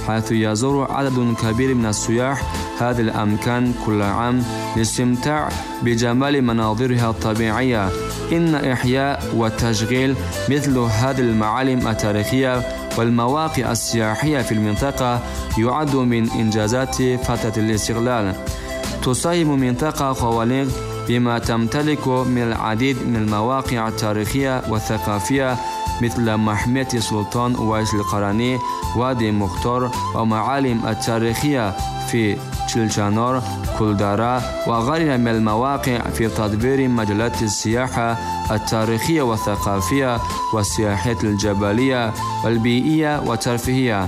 حيث يزور عدد كبير من السياح هذه الأماكن كل عام للاستمتاع بجمال مناظرها الطبيعية. إن إحياء وتشغيل مثل هذه المعالم التاريخية والمواقع السياحية في المنطقة يعد من إنجازات فترة الاستقلال. تساهم منطقة خوالينغ بما تمتلك من العديد من المواقع التاريخية والثقافية مثل محمية السلطان أويس القرني، وادي مختار، ومعالم التاريخية في تشيلشانور، كولدارا، وغيرها من المواقع في تطوير مجالات السياحة التاريخية والثقافية والسياحية الجبلية والبيئية والترفيهية.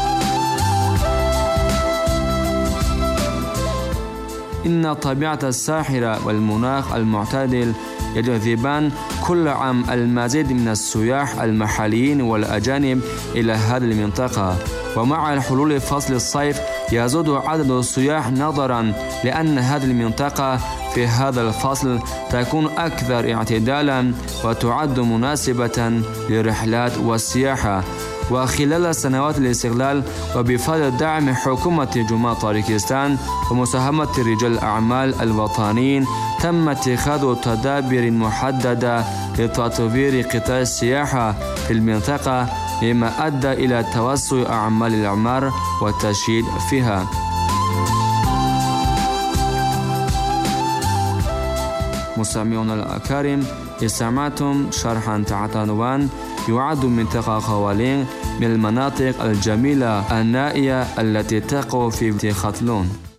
إن الطبيعة الساحرة والمناخ المعتدل يجذبان كل عام المزيد من السياح المحليين والأجانب إلى هذه المنطقة، ومع حلول فصل الصيف يزيد عدد السياح نظرا لأن هذه المنطقة في هذا الفصل تكون أكثر اعتدالا وتعد مناسبة للرحلات والسياحة. وخلال سنوات الاستقلال وبفضل دعم حكومة جمهورية طاجكستان ومساهمة رجال الأعمال الوطنيين تم اتخاذ تدابير محددة لتطوير قطاع السياحة في المنطقة، مما أدى إلى توسع أعمال الإعمار والتشييد فيها. مستمعون الأكارم، استمعتم شرحا تحت عنوان يعد منطقة خوالينغ من المناطق الجميلة النائية التي تقع في خاتلون.